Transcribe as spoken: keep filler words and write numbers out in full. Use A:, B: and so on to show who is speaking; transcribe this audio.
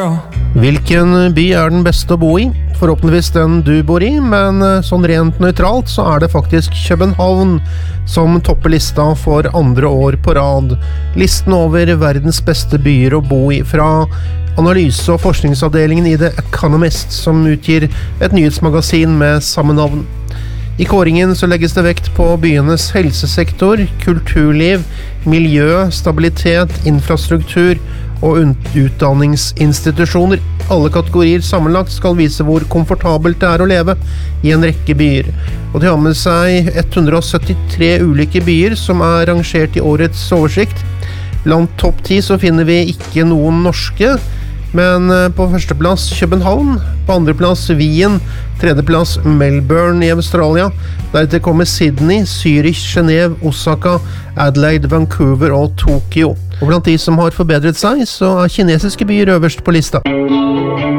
A: girl.
B: Hvilken by er den beste å bo i? Forhåpentligvis den du bor i, men sånn rent nøytralt så er det faktisk København som topper lista for andre år på rad. Listen over verdens beste byer å bo i fra analyse- og forskningsavdelingen i The Economist, som utgir et nyhetsmagasin med samme navn. I kåringen så legges det vekt på byenes helsesektor, kulturliv, miljø, stabilitet, infrastruktur og utdanningsinstitusjoner. Alle kategorier sammenlagt skal vise hvor komfortabelt det er å leve i en rekke byer. Og de har med seg ett hundre syttitre ulike byer som er rangert i årets oversikt. Blant topp ti så finner vi ikke noen norske, men på førsteplass København, på andreplass Wien, tredjeplass Melbourne i Australia, deretter kommer Sydney, Zürich, Genève, Osaka, Adelaide, Vancouver og Tokyo. Og blant de som har forbedret seg, så er kinesiske byer øverst på lista.